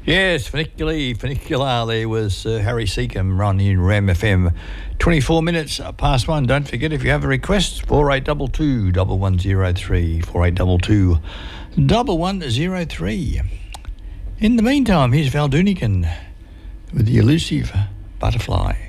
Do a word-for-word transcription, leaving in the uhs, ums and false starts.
Yes, Funiculi, Funicular. There was uh, Harry Seacombe running in Ram F M. twenty-four minutes past one. Don't forget, if you have a request, four eight two two, one one zero three, four eight two two, one one zero three. In the meantime, here's Val Doonican with the elusive butterfly.